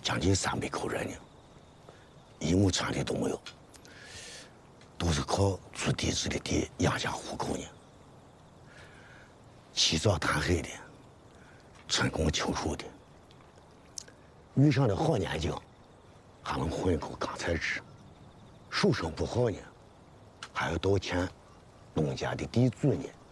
将近300口人呢，一亩田地都没有，都是靠出地质的地养家糊口呢。起早贪黑的，春耕秋收的，遇上了好年景，还能混一口干菜吃；手生不好呢，还要倒欠农家的地主呢。